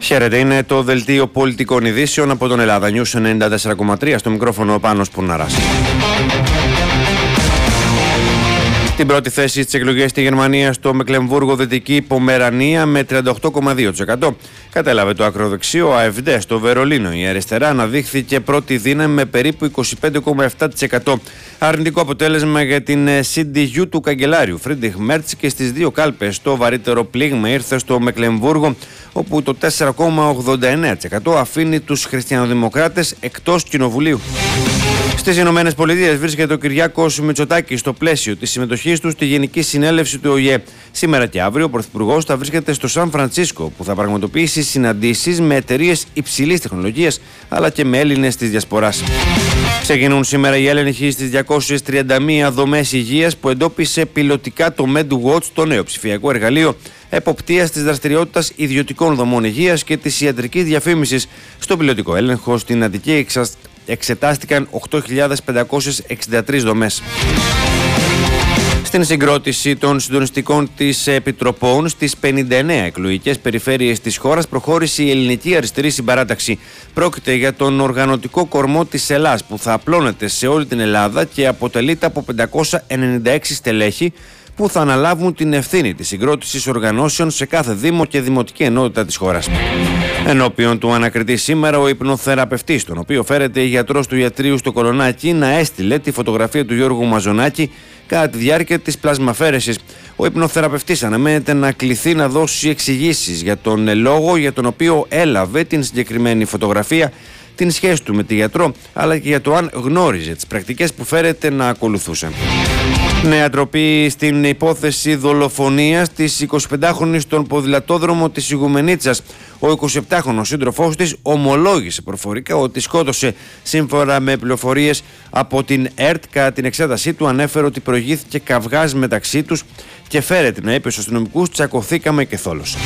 Χαίρετε, είναι το δελτίο πολιτικών ειδήσεων από τον Ελλάδα News 94,3, στο μικρόφωνο ο Πάνος Πουρναράς. Στην πρώτη θέση στις εκλογές στη Γερμανία, στο Μεκλεμβούργο Δυτική Πομερανία με 38,2%. Κατέλαβε το ακροδεξιό AfD. Στο Βερολίνο η αριστερά αναδείχθηκε πρώτη δύναμη με περίπου 25,7%. Αρνητικό αποτέλεσμα για την CDU του καγκελάριου Φρίντριχ Μέρτς και στις δύο κάλπες. Το βαρύτερο πλήγμα ήρθε στο Μεκλεμβούργο, όπου το 4,89% αφήνει τους χριστιανοδημοκράτες εκτός κοινοβουλίου. Στις Ηνωμένες Πολιτείες βρίσκεται ο Κυριάκος Μητσοτάκης στο πλαίσιο της συμμετοχής του στη Γενική Συνέλευση του ΟΗΕ. Σήμερα και αύριο ο Πρωθυπουργός θα βρίσκεται στο Σαν Φρανσίσκο, που θα πραγματοποιήσει συναντήσεις με εταιρείες υψηλής τεχνολογίας αλλά και με Έλληνες της Διασποράς. Ξεκινούν σήμερα οι έλεγχοι στις 231 δομές υγείας που εντόπισε πιλωτικά το MedWatch, το νέο ψηφιακό εργαλείο εποπτείας της δραστηριότητας ιδιωτικών δομών υγείας και της ιατρικής διαφήμισης. Στο πιλωτικό έλεγχο στην Αττική εξετάστηκαν 8.563 δομές. Στην συγκρότηση των συντονιστικών της Επιτροπών στις 59 εκλογικές περιφέρειες της χώρας προχώρησε η Ελληνική Αριστερή Συμπαράταξη. Πρόκειται για τον οργανωτικό κορμό της Ελλάς που θα απλώνεται σε όλη την Ελλάδα και αποτελείται από 596 στελέχη που θα αναλάβουν την ευθύνη της συγκρότησης οργανώσεων σε κάθε δήμο και δημοτική ενότητα της χώρας. Ενώπιον του ανακριτή σήμερα ο υπνοθεραπευτής, τον οποίο φέρεται η γιατρός του ιατρείου στο Κολονάκι, να έστειλε τη φωτογραφία του Γιώργου Μαζονάκη κατά τη διάρκεια της πλασμαφέρεσης. Ο υπνοθεραπευτής αναμένεται να κληθεί να δώσει εξηγήσεις για τον λόγο για τον οποίο έλαβε την συγκεκριμένη φωτογραφία, την σχέση του με τη γιατρό, αλλά και για το αν γνώριζε τις πρακτικές που φέρεται να ακολουθούσε. Νέα τροπή στην υπόθεση δολοφονίας της 25χρονης στον ποδηλατόδρομο της Ιγουμενίτσας. Ο 27χρονος σύντροφός της ομολόγησε προφορικά ότι σκότωσε. Σύμφωνα με πληροφορίες από την ΕΡΤ, κατά την εξέτασή του ανέφερε ότι προηγήθηκε καυγάς μεταξύ τους και φέρεται να είπε στους αστυνομικούς «Τσακωθήκαμε και θόλωσα».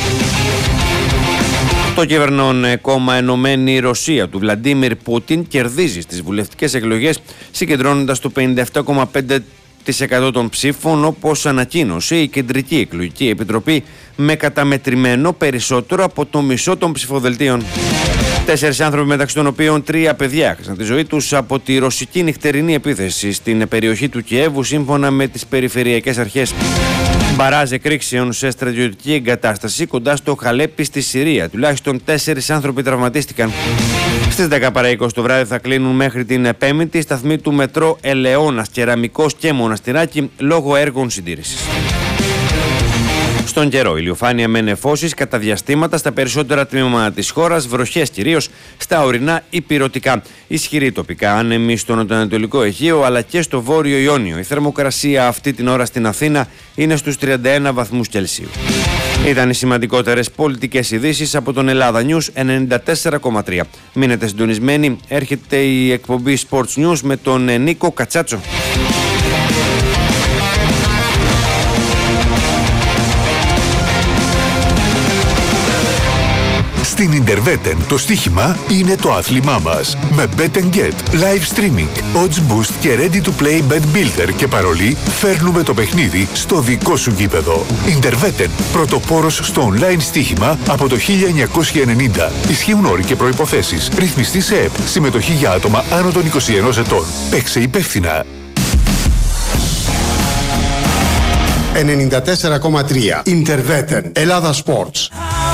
Το κυβερνών κόμμα Ενωμένη Ρωσία του Βλαντίμιρ Πούτιν κερδίζει στις βουλευτικές εκλογές, συγκεντρώνοντας το 57,5% των ψήφων, όπως ανακοίνωσε η Κεντρική Εκλογική Επιτροπή, με καταμετρημένο περισσότερο από το μισό των ψηφοδελτίων. 4 άνθρωποι, μεταξύ των οποίων 3 παιδιά, έχασαν τη ζωή τους από τη ρωσική νυχτερινή επίθεση στην περιοχή του Κιέβου, σύμφωνα με τις περιφερειακές αρχές. Μπαράζ εκρήξεων σε στρατιωτική εγκατάσταση κοντά στο Χαλέπι στη Συρία. Τουλάχιστον 4 άνθρωποι τραυματίστηκαν. Στις 10 παρά 20 το βράδυ θα κλείνουν μέχρι την Πέμπτη σταθμοί του μετρό Ελαιώνας, Κεραμικός και Μοναστηράκι λόγω έργων συντήρησης. Στον καιρό, ηλιοφάνεια με νεφώσεις κατά διαστήματα στα περισσότερα τμήματα της χώρας, βροχές κυρίως στα ορεινά ηπειρωτικά. Ισχυρή τοπικά άνεμη στο νοτιοανατολικό Αιγαίο αλλά και στο βόρειο Ιόνιο. Η θερμοκρασία αυτή την ώρα στην Αθήνα είναι στους 31 βαθμούς Κελσίου. Ήταν οι σημαντικότερες πολιτικές ειδήσεις από τον Ελλάδα News 94,3. Μείνετε συντονισμένοι, έρχεται η εκπομπή Sports News με τον Νίκο Κατσάτσο. Στην Ιντερβέτεν το στοίχημα είναι το άθλημά μας. Με Bet & Get, live streaming, odds boost και ready to play bet builder και παρολί, φέρνουμε το παιχνίδι στο δικό σου γήπεδο. Ιντερβέτεν, πρωτοπόρος στο online στοίχημα από το 1990. Ισχύουν όροι και προϋποθέσεις. Ρυθμιστή σε ΕΠ. Συμμετοχή για άτομα άνω των 21 ετών. Παίξε υπεύθυνα. 94,3 Ιντερβέτεν. Ελλάδα Sports.